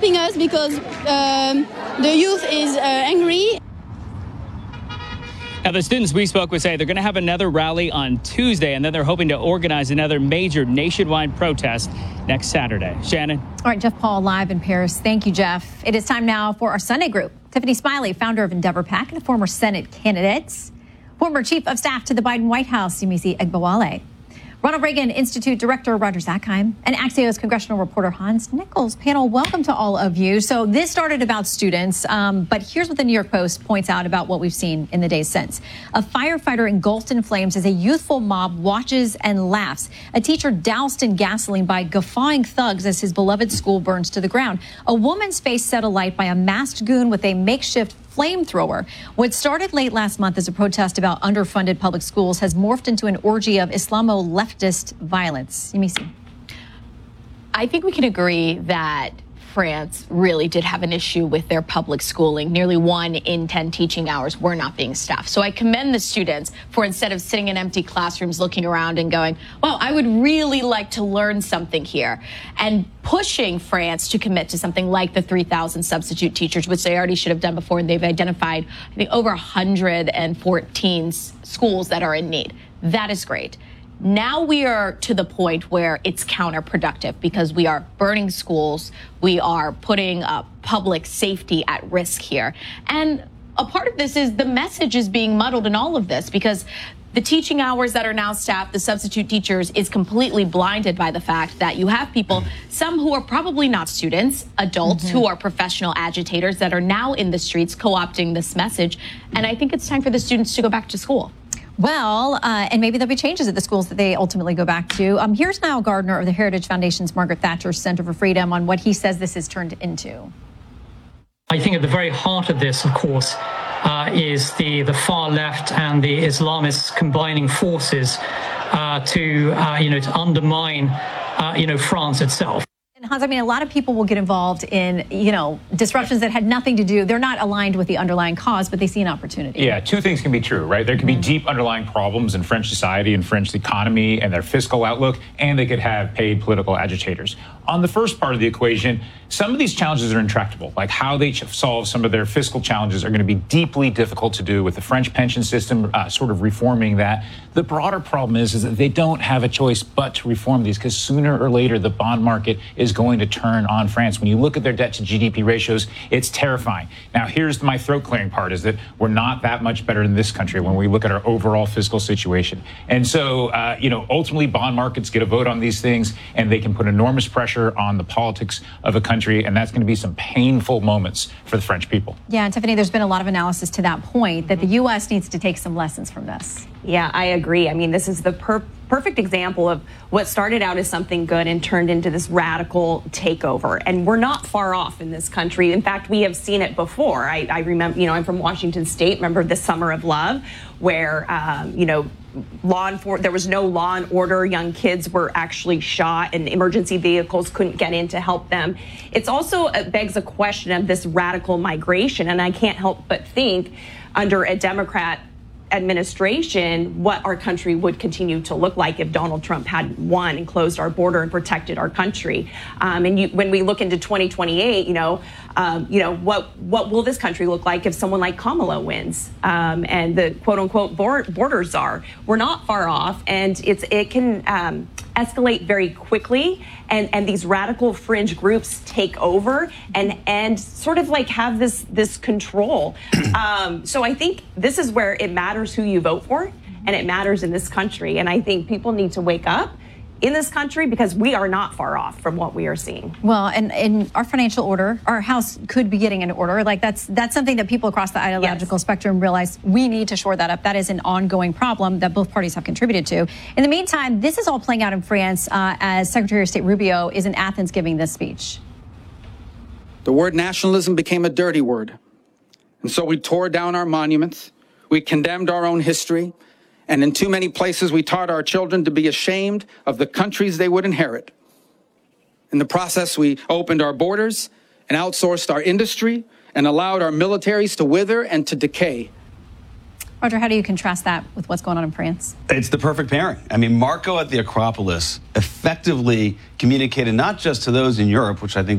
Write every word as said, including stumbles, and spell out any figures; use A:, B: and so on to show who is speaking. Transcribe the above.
A: helping us because um, the youth is uh, angry.
B: Now, the students we spoke with say they're going to have another rally on Tuesday, and then they're hoping to organize another major nationwide protest next Saturday. Shannon?
C: All right, Jeff Paul live in Paris. Thank you, Jeff. It is time now for our Sunday group. Tiffany Smiley, founder of Endeavor PAC and a former Senate candidate. Former Chief of Staff to the Biden White House, Yemisi Egbawale. Ronald Reagan Institute Director Roger Zakheim, and Axios congressional reporter Hans Nichols. Panel, welcome to all of you. So this started about students, um, but here's what the New York Post points out about what we've seen in the days since. A firefighter engulfed in flames as a youthful mob watches and laughs. A teacher doused in gasoline by guffawing thugs as his beloved school burns to the ground. A woman's face set alight by a masked goon with a makeshift flamethrower. What started late last month as a protest about underfunded public schools has morphed into an orgy of Islamo-leftist violence. Yemisi.
D: I think we can agree that France really did have an issue with their public schooling. Nearly one in ten teaching hours were not being staffed. So I commend the students for, instead of sitting in empty classrooms looking around and going, well, I would really like to learn something here, and pushing France to commit to something like the three thousand substitute teachers, which they already should have done before. And they've identified, I think, over one hundred fourteen schools that are in need. That is great. Now we are to the point where it's counterproductive because we are burning schools. We are putting uh, public safety at risk here. And a part of this is the message is being muddled in all of this because the teaching hours that are now staffed, the substitute teachers, is completely blinded by the fact that you have people, some who are probably not students, adults mm-hmm. who are professional agitators that are now in the streets co-opting this message. And I think it's time for the students to go back to school.
C: Well, uh, and maybe there'll be changes at the schools that they ultimately go back to. Um, here's Niall Gardner of the Heritage Foundation's Margaret Thatcher Center for Freedom on what he says this has turned into.
E: I think at the very heart of this, of course, uh, is the, the far left and the Islamists combining forces uh, to, uh, you know, to undermine, uh, you know, France itself.
C: And Hans, I mean, a lot of people will get involved in, you know, disruptions that had nothing to do. They're not aligned with the underlying cause, but they see an opportunity.
F: Yeah, two things can be true, right? There can
C: mm-hmm.
F: be deep underlying problems in French society and French economy and their fiscal outlook, and they could have paid political agitators. On the first part of the equation, some of these challenges are intractable, like how they solve some of their fiscal challenges are going to be deeply difficult to do with the French pension system, uh, sort of reforming that. The broader problem is, is that they don't have a choice but to reform these because sooner or later the bond market is going to turn on France. When you look at their debt to G D P ratios, it's terrifying. Now, here's my throat clearing part is that we're not that much better in this country when we look at our overall fiscal situation. And so, uh, you know, ultimately bond markets get a vote on these things and they can put enormous pressure on the politics of a country, and that's going to be some painful moments for the French people.
C: Yeah, and Tiffany, there's been a lot of analysis to that point that the U S needs to take some lessons from this.
G: Yeah, I agree. I mean, this is the per- perfect example of what started out as something good and turned into this radical takeover. And we're not far off in this country. In fact, we have seen it before. I, I remember, you know, I'm from Washington State. Remember the Summer of Love, where, um, you know, law enforcement, there was no law and order. Young kids were actually shot and emergency vehicles couldn't get in to help them. It's also uh, begs a question of this radical migration. And I can't help but think under a Democrat administration what our country would continue to look like if Donald Trump had won and closed our border and protected our country. Um, and you, when we look into twenty twenty-eight, you know, um, you know, what what will this country look like if someone like Kamala wins um, and the quote unquote border czar? We're not far off, and it's it can um, escalate very quickly, and and these radical fringe groups take over and and sort of like have this this control. Um, so I think this is where it matters who you vote for, and it matters in this country. And I think people need to wake up in this country because we are not far off from what we are seeing.
C: Well, and in our financial order, our house could be getting in order. Like that's that's something that people across the ideological yes. spectrum realize we need to shore that up. That is an ongoing problem that both parties have contributed to. In the meantime, this is all playing out in France uh, as Secretary of State Rubio is in Athens giving this speech.
H: The word nationalism became a dirty word. And so we tore down our monuments. We condemned our own history. And in too many places, we taught our children to be ashamed of the countries they would inherit. In the process, we opened our borders and outsourced our industry and allowed our militaries to wither and to decay.
C: Roger, how do you contrast that with what's going on in France?
I: It's the perfect pairing. I mean, Marco at the Acropolis effectively communicated not just to those in Europe, which I think